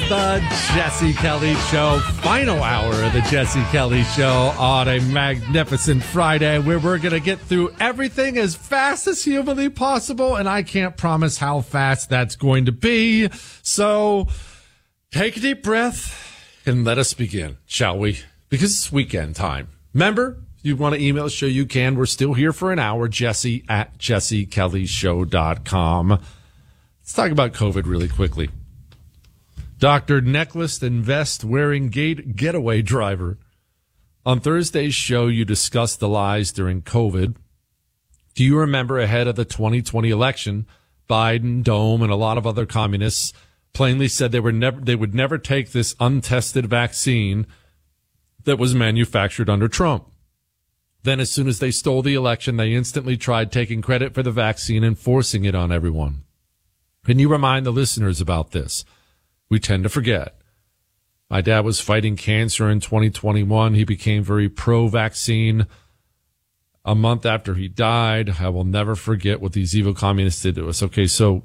the Jesse Kelly Show. Final hour of the Jesse Kelly Show on a magnificent Friday where we're going to get through everything as fast as humanly possible, and I can't promise how fast that's going to be. So take a deep breath and let us begin, shall we? Because it's weekend time. Remember, if you want to email the show, you can. We're still here for an hour. Jesse at jessekellyshow.com. Let's talk about COVID really quickly. Dr. Necklace and Vest wearing getaway driver. On Thursday's show, you discussed the lies during COVID. Do you remember ahead of the 2020 election, Biden, Dome, and a lot of other communists plainly said they would never take this untested vaccine that was manufactured under Trump. Then as soon as they stole the election, they instantly tried taking credit for the vaccine and forcing it on everyone. Can you remind the listeners about this? We tend to forget. My dad was fighting cancer in 2021. He became very pro-vaccine. A month after he died, I will never forget what these evil communists did to us. Okay, so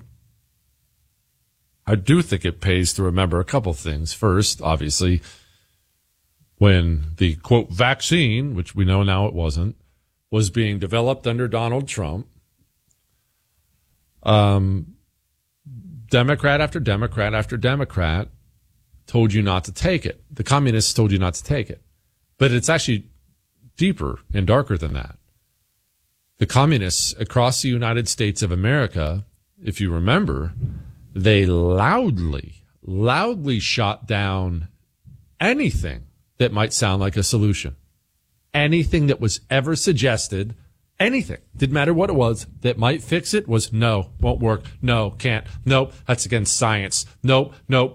I do think it pays to remember a couple things. First, obviously, when the, quote, vaccine, which we know now it wasn't, was being developed under Donald Trump, Democrat after Democrat after Democrat told you not to take it. The communists told you not to take it. But it's actually deeper and darker than that. The communists across the United States of America, if you remember, they loudly shot down anything that might sound like a solution. Anything that was ever suggested, anything, didn't matter what it was, that might fix it was no, won't work, no, can't, nope, that's against science, nope.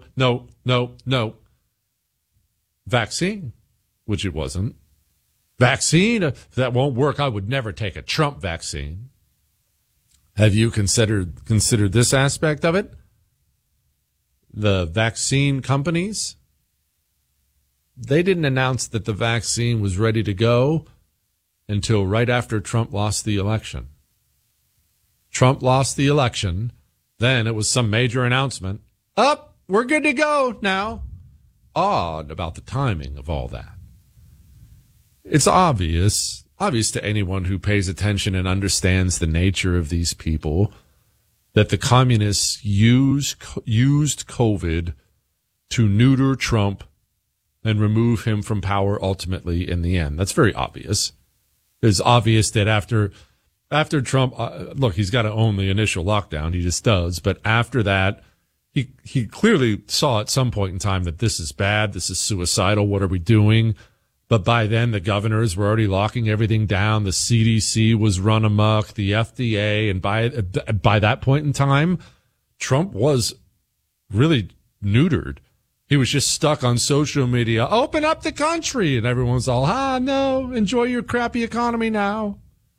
Vaccine, which it wasn't. Vaccine, that won't work, I would never take a Trump vaccine. Have you considered this aspect of it? The vaccine companies, they didn't announce that the vaccine was ready to go until right after Trump lost the election. Trump lost the election. Then it was some major announcement. We're good to go now. Odd about the timing of all that. It's obvious to anyone who pays attention and understands the nature of these people that the communists used COVID to neuter Trump and remove him from power ultimately in the end. That's very obvious. It's obvious that after Trump, look, he's got to own the initial lockdown. He just does. But after that, he clearly saw at some point in time that this is bad. This is suicidal. What are we doing? But by then, the governors were already locking everything down. The CDC was run amok, the FDA. And by that point in time, Trump was really neutered. He was just stuck on social media. Open up the country. And everyone's all, no, enjoy your crappy economy now.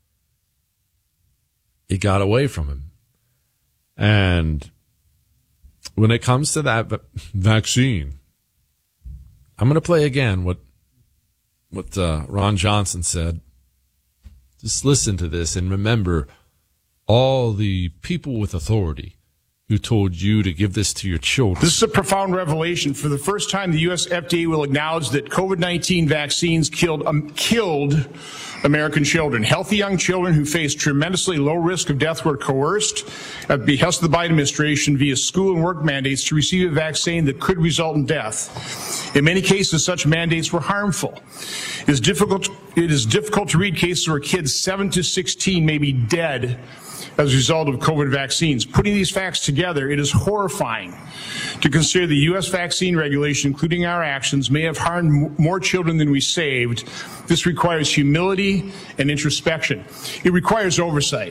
It got away from him. And when it comes to that vaccine, I'm going to play again what Ron Johnson said. Just listen to this and remember all the people with authority who told you to give this to your children. This is a profound revelation. For the first time, the U.S. FDA will acknowledge that COVID-19 vaccines killed American children. Healthy young children who faced tremendously low risk of death were coerced at the behest of the Biden administration via school and work mandates to receive a vaccine that could result in death. In many cases, such mandates were harmful. It is difficult to read cases where kids 7 to 16 may be dead as a result of COVID vaccines. Putting these facts together, it is horrifying to consider the U.S. vaccine regulation, including our actions, may have harmed more children than we saved. This requires humility and introspection. It requires oversight.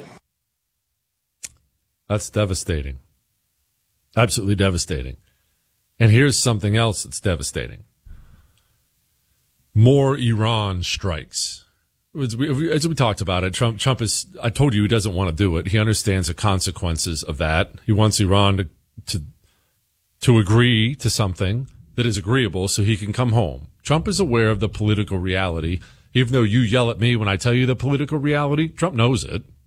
That's devastating. Absolutely devastating. And here's something else that's devastating. More Iran strikes. As we talked about it, Trump is, I told you he doesn't want to do it. He understands the consequences of that. He wants Iran to agree to something that is agreeable so he can come home. Trump is aware of the political reality. Even though you yell at me when I tell you the political reality, Trump knows it.